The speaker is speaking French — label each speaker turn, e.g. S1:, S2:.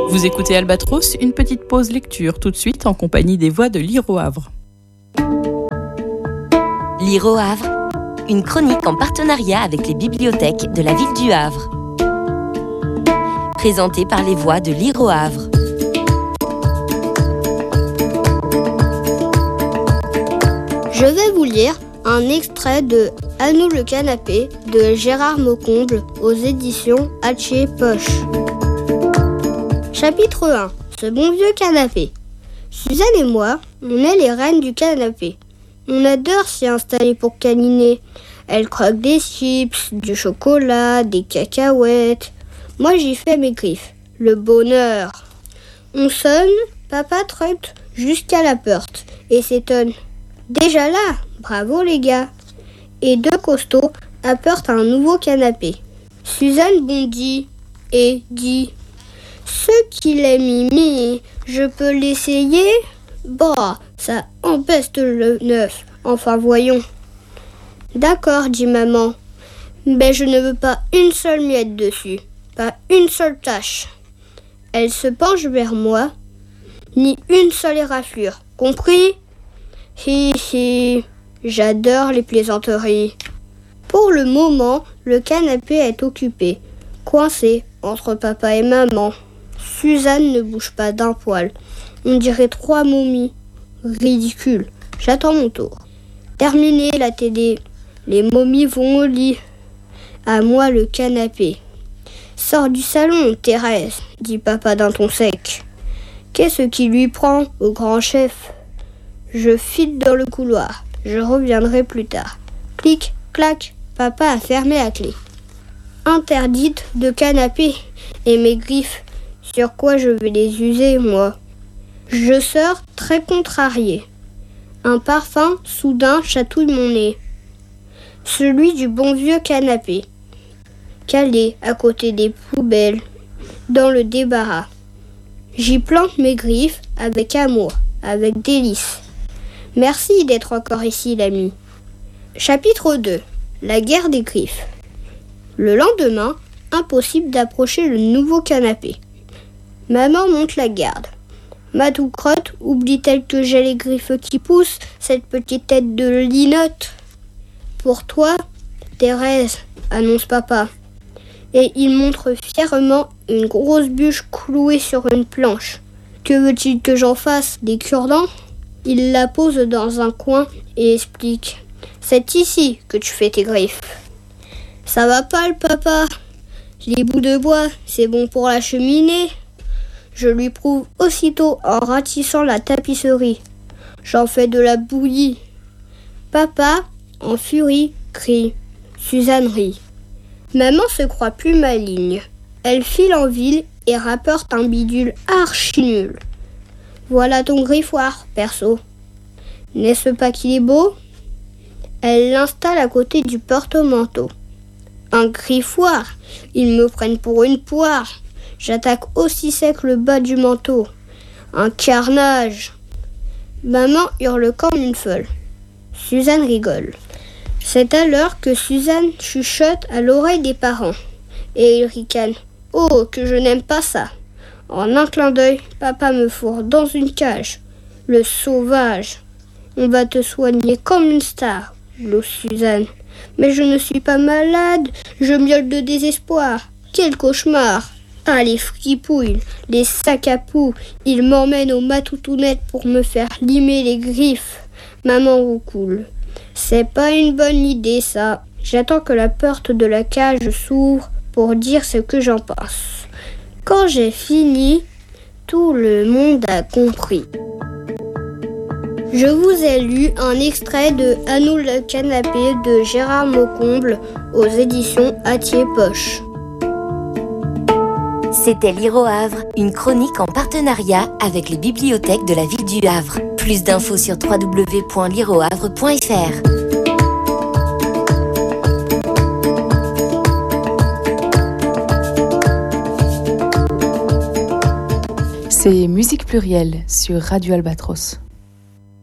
S1: Vous écoutez Albatros, une petite pause lecture tout de suite en compagnie des voix de Lire au Havre.
S2: Lire au Havre, une chronique en partenariat avec les bibliothèques de la ville du Havre. Présentée par les voix de Lire au Havre.
S3: Je vais vous lire un extrait de À nous le canapé de Gérard Maucomble aux éditions Hachette-Poche. Chapitre 1. Ce bon vieux canapé. Suzanne et moi, on est les reines du canapé. On adore s'y installer pour câliner. Elle croque des chips, du chocolat, des cacahuètes. Moi, j'y fais mes griffes. Le bonheur. On sonne, papa trotte jusqu'à la porte et s'étonne. Déjà là, bravo les gars. Et deux costauds apportent un nouveau canapé. Suzanne bondit et dit: ce qu'il est mimi, je peux l'essayer? Bah, ça empeste le neuf. Enfin, voyons. D'accord, dit maman. Mais je ne veux pas une seule miette dessus. Pas une seule tache. Elle se penche vers moi. Ni une seule éraflure. Compris? Hi hi. J'adore les plaisanteries. Pour le moment, le canapé est occupé. Coincé entre papa et maman. Suzanne ne bouge pas d'un poil. On dirait 3 momies. Ridicule. J'attends mon tour. Terminé la télé. Les momies vont au lit. À moi le canapé. Sors du salon, Thérèse, dit papa d'un ton sec. Qu'est-ce qui lui prend au grand chef? Je file dans le couloir. Je reviendrai plus tard. Clic, clac, papa a fermé à clé. Interdite de canapé et mes griffes. Sur quoi je vais les user, moi? Je sors très contrarié. Un parfum soudain chatouille mon nez. Celui du bon vieux canapé. Calé à côté des poubelles, dans le débarras. J'y plante mes griffes avec amour, avec délice. Merci d'être encore ici, l'ami. Chapitre 2. La guerre des griffes. Le lendemain, impossible d'approcher le nouveau canapé. Maman monte la garde. Matou-crotte oublie-t-elle que j'ai les griffes qui poussent, cette petite tête de linotte? Pour toi, Thérèse, annonce papa. Et il montre fièrement une grosse bûche clouée sur une planche. Que veut-il que j'en fasse? Des cure-dents? Il la pose dans un coin et explique. C'est ici que tu fais tes griffes. Ça va pas le papa? Les bouts de bois, c'est bon pour la cheminée? Je lui prouve aussitôt en ratissant la tapisserie. J'en fais de la bouillie. Papa, en furie, crie. Suzanne rit. Maman se croit plus maligne. Elle file en ville et rapporte un bidule archi nul. Voilà ton griffoir, perso. N'est-ce pas qu'il est beau? Elle l'installe à côté du porte-manteau. Un griffoir? Ils me prennent pour une poire. J'attaque aussi sec le bas du manteau. Un carnage. Maman hurle comme une folle. Suzanne rigole. C'est alors que Suzanne chuchote à l'oreille des parents. Et ils ricanent. Oh, que je n'aime pas ça. En un clin d'œil, papa me fourre dans une cage. Le sauvage. On va te soigner comme une star, glosse Suzanne. Mais je ne suis pas malade, je miaule de désespoir. Quel cauchemar! Ah, les fripouilles, les sacs à poux, ils m'emmènent aux matoutounettes pour me faire limer les griffes. Maman roucoule. C'est pas une bonne idée, ça. J'attends que la porte de la cage s'ouvre pour dire ce que j'en pense. Quand j'ai fini, tout le monde a compris. Je vous ai lu un extrait de À nous le canapé de Gérard Maucomble aux éditions Hachette-Poche.
S2: C'était Lire au Havre, une chronique en partenariat avec les bibliothèques de la ville du Havre. Plus d'infos sur www.lireauhavre.fr.
S1: C'est Musique Plurielle sur Radio Albatros.